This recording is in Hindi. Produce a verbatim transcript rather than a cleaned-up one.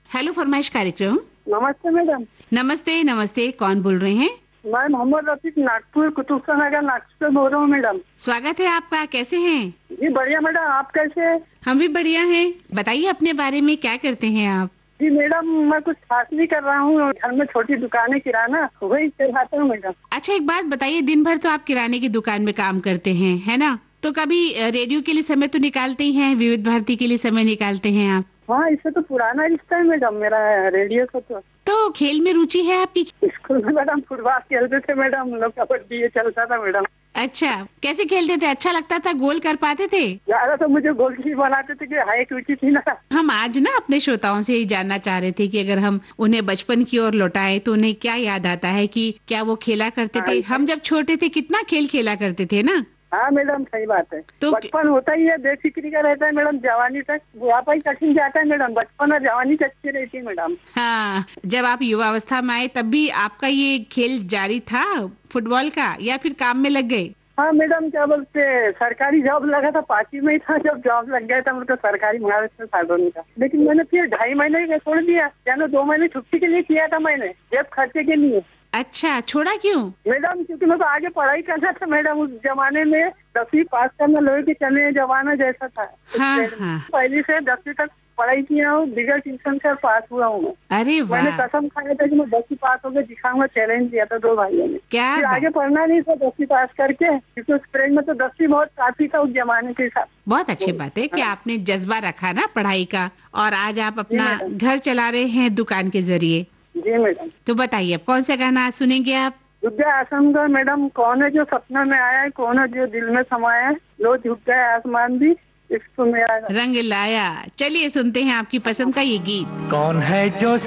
हेलो फरमाइश कार्यक्रम। नमस्ते मैडम। नमस्ते नमस्ते, कौन बोल रहे हैं? मैं मोहम्मद रफीक नागपुर कुतुब नगर नागपुर से बोल रहा हूँ मैडम। स्वागत है आपका, कैसे हैं? जी बढ़िया मैडम, आप कैसे हैं? हम भी बढ़िया हैं। बताइए अपने बारे में, क्या करते हैं आप? जी मैडम, मैं कुछ खास नहीं कर रहा हूँ, घर में छोटी दुकानें किराना वही चलाता हूँ मैडम। अच्छा, एक बात बताइए, दिन भर तो आप किराने की दुकान में काम करते हैं, है ना? तो कभी रेडियो के लिए समय तो निकालते ही हैं, विविध भारती के लिए समय निकालते हैं आप? हाँ, इससे तो पुराना रिश्ता है मैडम मेरा रेडियो से। तो तो खेल में रुचि है आपकी? स्कूल में मैडम फुटबॉल खेलते थे मैडम, लोग कबड्डी ये चलता था मैडम। अच्छा, कैसे खेलते थे? अच्छा लगता था? गोल कर पाते थे? ज्यादा तो मुझे गोलकीपर बनाते थे कि हाइट ऊंची थी ना। हम आज ना अपने श्रोताओं से ये जानना चाह रहे थे कि अगर हम उन्हें बचपन की ओर लौटाएं तो उन्हें क्या याद आता है कि क्या वो खेला करते थे? हम जब छोटे थे कितना खेल खेला करते थे ना। हाँ मैडम, सही बात है। तो बचपन होता ही है, बेफिक्री का रहता है मैडम, जवानी तक बुढ़ापा ही कठिन जाता है मैडम, बचपन और जवानी अच्छी रहती है मैडम। हाँ, जब आप युवावस्था में आए तब भी आपका ये खेल जारी था फुटबॉल का, या फिर काम में लग गए? हाँ मैडम, क्या बोलते, सरकारी जॉब लगा था, पांचवी में ही था जब जॉब लग गया था, मतलब सरकारी महाराष्ट्र साधोनी का। लेकिन मैंने फिर ढाई महीने का छोड़ दिया, यानी दो महीने छुट्टी के लिए किया था मैंने, जेब खर्चे के लिए। अच्छा, छोड़ा क्यों? मैडम क्योंकि मेरे को आगे पढ़ाई करना था मैडम, उस जमाने में दसवीं पास करना लोहे के चने जमाना जैसा था। हाँ, हाँ। पहली से दसवीं तक पढ़ाई किया हूँ, बिगड़ ट्यूशन से पास हुआ हूँ। अरे वाह। मैंने कसम खाया था कि मैं दसवीं पास होकर दिखाऊंगा, चैलेंज दिया था दो भाइयों ने। क्या फिर आगे पढ़ना नहीं था दसवीं पास करके, क्योंकि उस ट्रेन में तो दसवीं बहुत काफी था उस जमाने के हिसाब। बहुत अच्छी बात है कि आपने जज्बा रखा ना पढ़ाई का, और आज आप अपना घर चला रहे हैं दुकान के जरिए। जी मैडम। तो बताइए अब कौन सा गाना आज सुनेंगे आप? विद्या आसम का मैडम, कौन है जो सपना में आया है, कौन है जो दिल में समाया है, लो झुक गए आसमान भी इसको मेरा रंग लाया। चलिए सुनते हैं आपकी पसंद का ये गीत। कौन है जो